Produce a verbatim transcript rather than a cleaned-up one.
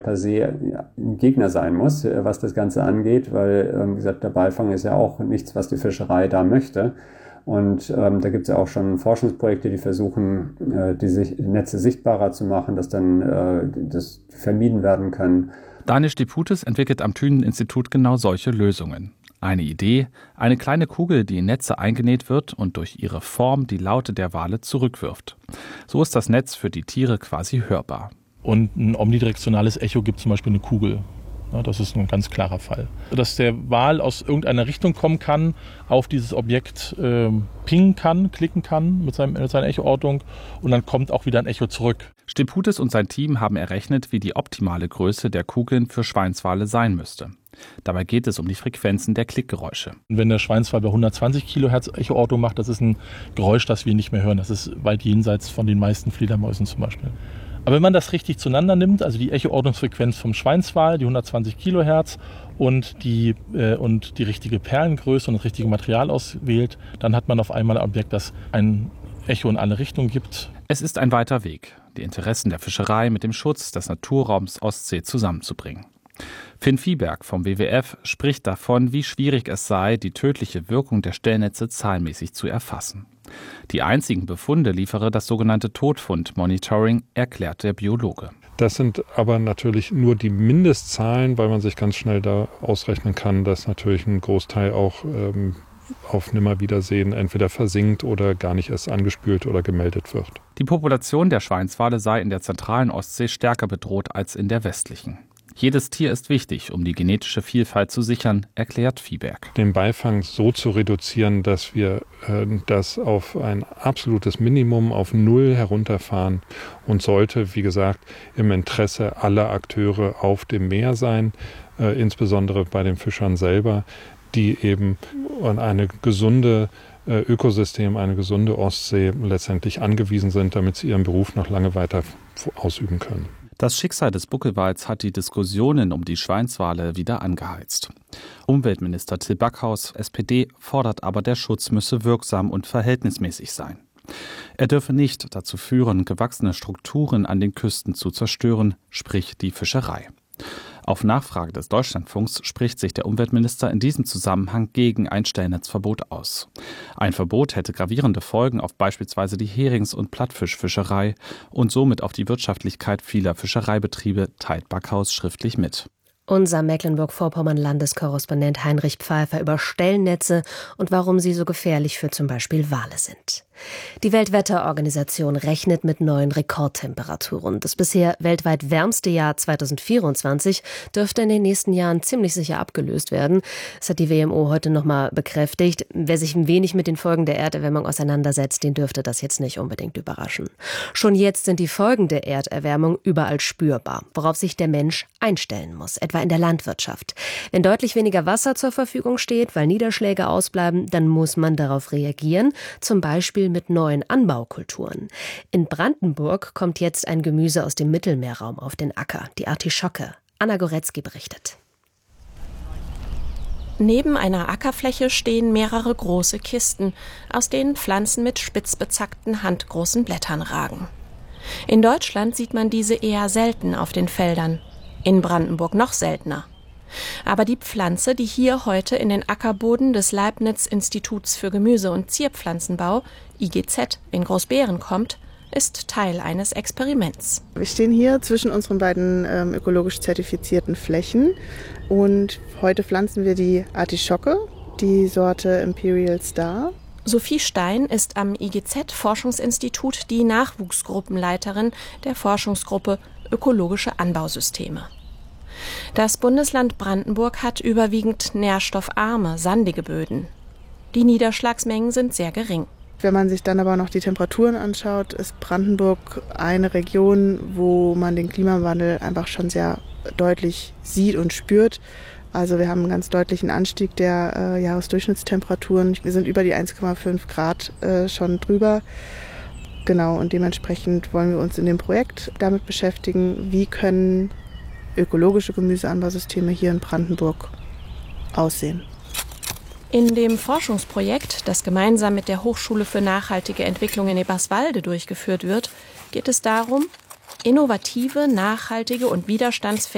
per se ein Gegner sein muss, was das Ganze angeht, weil, wie gesagt, der Beifang ist ja auch nichts, was die Fischerei da möchte. Und ähm, da gibt es ja auch schon Forschungsprojekte, die versuchen, äh, die Netze sichtbarer zu machen, dass dann äh, das vermieden werden kann. Daniel Steputis entwickelt am Thünen-Institut genau solche Lösungen. Eine Idee, eine kleine Kugel, die in Netze eingenäht wird und durch ihre Form die Laute der Wale zurückwirft. So ist das Netz für die Tiere quasi hörbar. Und ein omnidirektionales Echo gibt zum Beispiel eine Kugel. Ja, das ist ein ganz klarer Fall. Dass der Wal aus irgendeiner Richtung kommen kann, auf dieses Objekt äh, pingen kann, klicken kann mit, seinem, mit seiner Echoortung und dann kommt auch wieder ein Echo zurück. Steputis und sein Team haben errechnet, wie die optimale Größe der Kugeln für Schweinswale sein müsste. Dabei geht es um die Frequenzen der Klickgeräusche. Wenn der Schweinswal bei hundertzwanzig Kilohertz Echoortung macht, das ist ein Geräusch, das wir nicht mehr hören. Das ist weit jenseits von den meisten Fledermäusen zum Beispiel. Aber wenn man das richtig zueinander nimmt, also die Echoortungsfrequenz vom Schweinswal, die hundertzwanzig Kilohertz und die, äh, und die richtige Perlengröße und das richtige Material auswählt, dann hat man auf einmal ein Objekt, das ein Echo in alle Richtungen gibt. Es ist ein weiter Weg, die Interessen der Fischerei mit dem Schutz des Naturraums Ostsee zusammenzubringen. Finn Viehberg vom W W F spricht davon, wie schwierig es sei, die tödliche Wirkung der Stellnetze zahlenmäßig zu erfassen. Die einzigen Befunde liefere das sogenannte Todfund-Monitoring, erklärt der Biologe. Das sind aber natürlich nur die Mindestzahlen, weil man sich ganz schnell da ausrechnen kann, dass natürlich ein Großteil auch ähm, auf Nimmerwiedersehen entweder versinkt oder gar nicht erst angespült oder gemeldet wird. Die Population der Schweinswale sei in der zentralen Ostsee stärker bedroht als in der westlichen. Jedes Tier ist wichtig, um die genetische Vielfalt zu sichern, erklärt Viehberg. Den Beifang so zu reduzieren, dass wir äh, das auf ein absolutes Minimum, auf Null herunterfahren und sollte, wie gesagt, im Interesse aller Akteure auf dem Meer sein, äh, insbesondere bei den Fischern selber, die eben an eine gesunde äh, Ökosystem, eine gesunde Ostsee letztendlich angewiesen sind, damit sie ihren Beruf noch lange weiter ausüben können. Das Schicksal des Buckelwals hat die Diskussionen um die Schweinswale wieder angeheizt. Umweltminister Till Backhaus, S P D, fordert aber, der Schutz müsse wirksam und verhältnismäßig sein. Er dürfe nicht dazu führen, gewachsene Strukturen an den Küsten zu zerstören, sprich die Fischerei. Auf Nachfrage des Deutschlandfunks spricht sich der Umweltminister in diesem Zusammenhang gegen ein Stellnetzverbot aus. Ein Verbot hätte gravierende Folgen auf beispielsweise die Herings- und Plattfischfischerei und somit auf die Wirtschaftlichkeit vieler Fischereibetriebe, teilt Backhaus schriftlich mit. Unser Mecklenburg-Vorpommern-Landeskorrespondent Heinrich Pfeiffer über Stellnetze und warum sie so gefährlich für zum Beispiel Wale sind. Die Weltwetterorganisation rechnet mit neuen Rekordtemperaturen. Das bisher weltweit wärmste Jahr zweitausendvierundzwanzig dürfte in den nächsten Jahren ziemlich sicher abgelöst werden. Das hat die W M O heute nochmal bekräftigt. Wer sich ein wenig mit den Folgen der Erderwärmung auseinandersetzt, den dürfte das jetzt nicht unbedingt überraschen. Schon jetzt sind die Folgen der Erderwärmung überall spürbar, worauf sich der Mensch einstellen muss, etwa in der Landwirtschaft. Wenn deutlich weniger Wasser zur Verfügung steht, weil Niederschläge ausbleiben, dann muss man darauf reagieren, zum Beispiel mit neuen Anbaukulturen. In Brandenburg kommt jetzt ein Gemüse aus dem Mittelmeerraum auf den Acker, die Artischocke. Anna Goretzky berichtet. Neben einer Ackerfläche stehen mehrere große Kisten, aus denen Pflanzen mit spitz bezackten, handgroßen Blättern ragen. In Deutschland sieht man diese eher selten auf den Feldern, in Brandenburg noch seltener. Aber die Pflanze, die hier heute in den Ackerboden des Leibniz-Instituts für Gemüse- und Zierpflanzenbau, I G Z, in Großbeeren kommt, ist Teil eines Experiments. Wir stehen hier zwischen unseren beiden ähm, ökologisch zertifizierten Flächen und heute pflanzen wir die Artischocke, die Sorte Imperial Star. Sophie Stein ist am I G Z-Forschungsinstitut die Nachwuchsgruppenleiterin der Forschungsgruppe Ökologische Anbausysteme. Das Bundesland Brandenburg hat überwiegend nährstoffarme, sandige Böden. Die Niederschlagsmengen sind sehr gering. Wenn man sich dann aber noch die Temperaturen anschaut, ist Brandenburg eine Region, wo man den Klimawandel einfach schon sehr deutlich sieht und spürt. Also wir haben einen ganz deutlichen Anstieg der äh, Jahresdurchschnittstemperaturen. Wir sind über die eins Komma fünf Grad äh, schon drüber. Genau, und dementsprechend wollen wir uns in dem Projekt damit beschäftigen, wie können ökologische Gemüseanbausysteme hier in Brandenburg aussehen. In dem Forschungsprojekt, das gemeinsam mit der Hochschule für nachhaltige Entwicklung in Eberswalde durchgeführt wird, geht es darum, innovative, nachhaltige und widerstandsfähige